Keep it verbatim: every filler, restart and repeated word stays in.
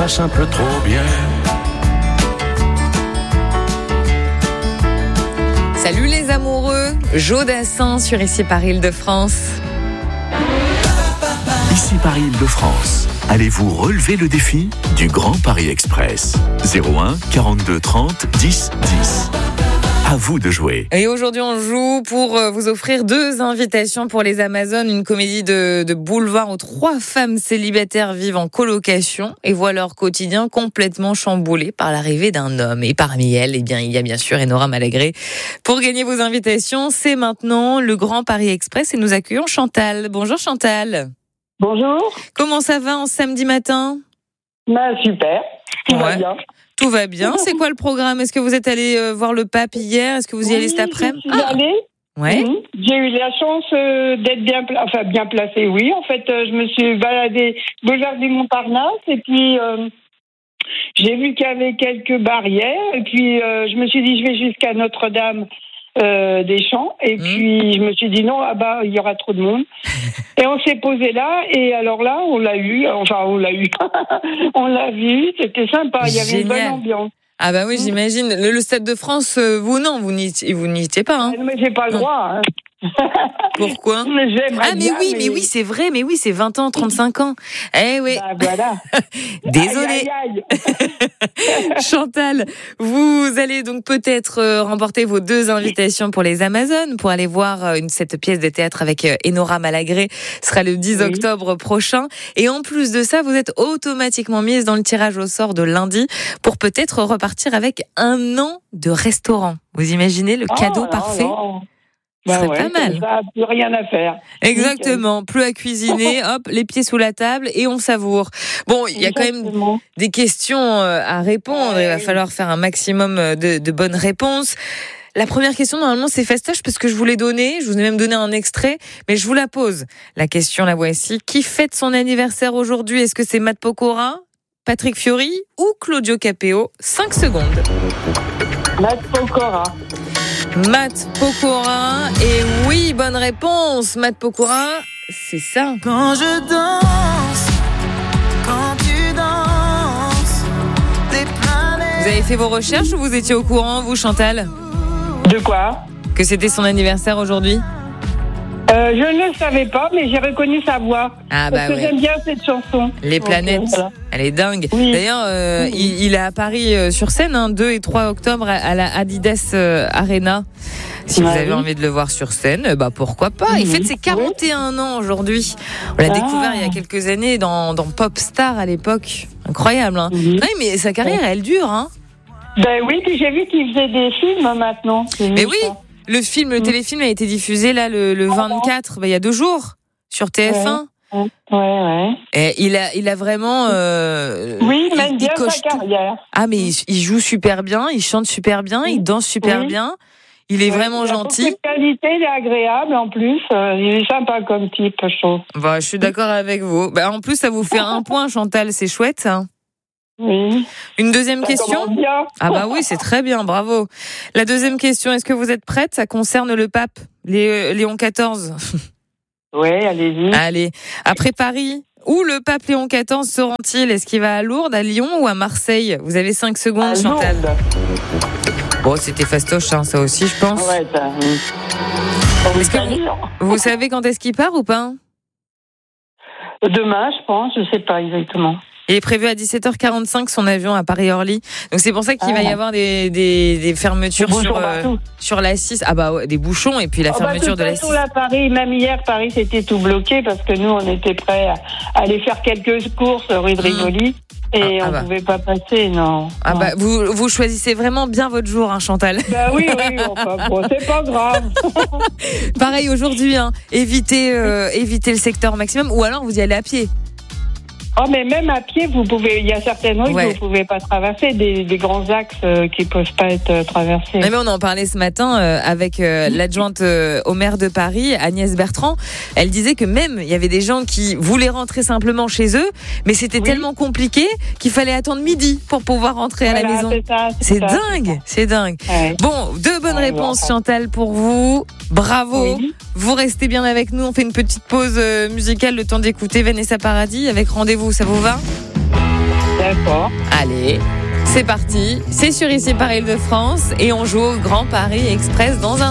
passe un peu trop bien. Salut les amoureux, Jo Dassin sur Ici Paris Île-de-France. Ici Paris Île-de-France. Allez-vous relever le défi du Grand Paris Express? zéro un quarante-deux trente dix dix. À vous de jouer. Et aujourd'hui, on joue pour vous offrir deux invitations pour les Amazones, une comédie de, de boulevard où trois femmes célibataires vivent en colocation et voient leur quotidien complètement chamboulé par l'arrivée d'un homme. Et parmi elles, eh bien, il y a bien sûr Enora Malagré. Pour gagner vos invitations, c'est maintenant le Grand Paris Express et nous accueillons Chantal. Bonjour Chantal. Bonjour. Comment ça va en samedi matin? Bah, super, tout ouais. va bien. Tout va bien. C'est quoi le programme? Est-ce que vous êtes allé euh, voir le pape hier? Est-ce que vous y oui, allez cet après-midi? Je suis ah. allée. Ouais. Mmh. J'ai eu la chance euh, d'être bien, pla- enfin bien placée. Oui, en fait, euh, je me suis baladée boulevard du Montparnasse et puis euh, j'ai vu qu'il y avait quelques barrières et puis euh, je me suis dit je vais jusqu'à Notre-Dame euh, des Champs et mmh. puis je me suis dit non, ah bah il y aura trop de monde. Et on s'est posé là, et alors là, on l'a eu, enfin, on l'a eu, on l'a vu, c'était sympa, il y avait Génial. une bonne ambiance. Ah bah oui, j'imagine. Le, le Stade de France, euh, vous non, vous n'y, vous n'y étiez pas. Hein. Mais j'ai pas le droit. Hein. Pourquoi? J'aimerais Ah mais bien, oui, mais... mais oui, c'est vrai, mais oui, c'est vingt ans, trente-cinq ans. Eh oui. Bah voilà. Désolée. Aïe, aïe, aïe. Chantal, vous allez donc peut-être euh, remporter vos deux invitations pour les Amazones, pour aller voir euh, une, cette pièce de théâtre avec euh, Enora Malagré. Ce sera le dix octobre prochain. Et en plus de ça, vous êtes automatiquement mise dans le tirage au sort de lundi pour peut-être repartir avec un an de restaurant. Vous imaginez le cadeau oh, parfait? Non, non. Ce serait bah ouais, pas mal. Ça, plus rien à faire. Exactement, plus à cuisiner, hop, les pieds sous la table et on savoure. Bon, il y a quand même des questions à répondre, il va falloir faire un maximum de, de bonnes réponses. La première question, normalement, c'est fastoche parce que je vous l'ai donnée, je vous ai même donné un extrait, mais je vous la pose. La question, la voici. Qui fête son anniversaire aujourd'hui? Est-ce que c'est Matt Pokora, Patrick Fiori ou Claudio Capéo? cinq secondes. Matt Pokora. Matt Pokora, et oui, bonne réponse. Matt Pokora, c'est ça. Quand je danse, quand tu danses, des planètes. Vous avez fait vos recherches ou vous étiez au courant, vous, Chantal? De quoi? Que c'était son anniversaire aujourd'hui? euh, Je ne le savais pas, mais j'ai reconnu sa voix. Ah parce bah que ouais. j'aime bien cette chanson. Les planètes, okay, voilà. Elle est dingue. Oui. D'ailleurs, euh, oui. il, il est à Paris euh, sur scène, hein, deux et trois octobre à la Adidas euh, Arena. Si ouais, vous avez oui. envie de le voir sur scène, bah pourquoi pas. Il oui. fête ses quarante et un ans aujourd'hui. On l'a ah. découvert il y a quelques années dans, dans Popstar à l'époque. Incroyable, hein. Oui. Oui, mais sa carrière, elle dure, hein. Ben oui, puis j'ai vu qu'il faisait des films maintenant. Mais oui, ça. le film, le mmh. téléfilm a été diffusé là le, le vingt-quatre, bah, il y a deux jours, sur T F un. Ouais, ouais. ouais. Et il a, il a vraiment. Euh, oui, il mène bien il sa carrière. Ah, mais il, il joue super bien, il chante super bien, il danse super oui. bien. Il est ouais, vraiment il a gentil. beaucoup de qualité, il est agréable en plus. Euh, il est sympa comme type, je trouve. Bah, je suis d'accord avec vous. Bah, en plus, ça vous fait un point, Chantal, c'est chouette. Hein. Oui. Une deuxième ça question? Ah bah oui, c'est très bien, bravo. La deuxième question, est-ce que vous êtes prête? Ça concerne le pape, Lé- Léon quatorze. Oui, allez-y. Allez, après Paris, où le pape Léon quatorze se rend-il? Est-ce qu'il va à Lourdes, à Lyon ou à Marseille? Vous avez cinq secondes, à Chantal. Lourdes. Bon, c'était fastoche, hein, ça aussi, je pense. Ouais, ça... Est-ce que vous, vous savez quand est-ce qu'il part ou pas? Demain, je pense, je sais pas exactement. Il est prévu à dix-sept heures quarante-cinq son avion à Paris-Orly. Donc c'est pour ça qu'il ah. va y avoir des, des, des fermetures des sur, euh, sur la six. Ah bah ouais, des bouchons et puis la oh fermeture bah, de, de la six. Là, Paris, même hier, Paris c'était tout bloqué parce que nous on était prêts à aller faire quelques courses rue de Rivoli. Mmh. Et ah, on ne ah bah. pouvait pas passer, non. Ah non. bah, vous, vous choisissez vraiment bien votre jour, hein, Chantal. Bah oui, oui, enfin, bon, c'est pas grave. Pareil aujourd'hui, hein, évitez, euh, évitez le secteur maximum ou alors vous y allez à pied. Oh, mais même à pied, vous pouvez. Il y a certaines rues ouais. que vous pouvez pas traverser, des, des grands axes euh, qui peuvent pas être euh, traversés. Mais, mais on en parlait ce matin euh, avec euh, l'adjointe euh, au maire de Paris, Agnès Bertrand. Elle disait que même il y avait des gens qui voulaient rentrer simplement chez eux, mais c'était oui. tellement compliqué qu'il fallait attendre midi pour pouvoir rentrer voilà, à la maison. C'est, ça, c'est, c'est ça, dingue, c'est, c'est dingue. Ouais. Bon, deux bonnes ouais, réponses, bon. Chantal, pour vous. Bravo. Oui. Vous restez bien avec nous. On fait une petite pause euh, musicale, le temps d'écouter Vanessa Paradis avec Rendez-vous. Ça vous va? D'accord. Allez, c'est parti. C'est sur Ici par Île-de-France et on joue au Grand Paris Express dans un